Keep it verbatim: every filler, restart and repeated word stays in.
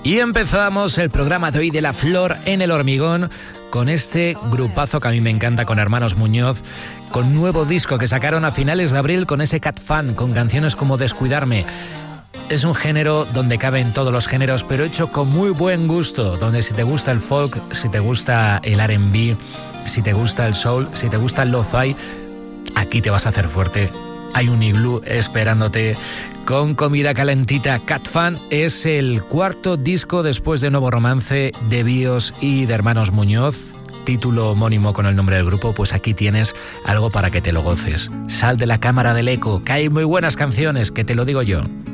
Y empezamos el programa de hoy de La Flor en el Hormigón con este grupazo que a mí me encanta, con Hermanos Muñoz, con nuevo disco que sacaron a finales de abril con ese Cat Fan, con canciones como Descuidarme. Es un género donde caben todos los géneros, pero hecho con muy buen gusto, donde si te gusta el folk, si te gusta el R and B, si te gusta el soul, si te gusta el lo-fi, aquí te vas a hacer fuerte. Hay un iglú esperándote con comida calentita. Cat Fan es el cuarto disco después de Nuevo Romance, de Bios y de Hermanos Muñoz. Título homónimo con el nombre del grupo, pues aquí tienes algo para que te lo goces. Sal de la cámara del eco, que hay muy buenas canciones, que te lo digo yo.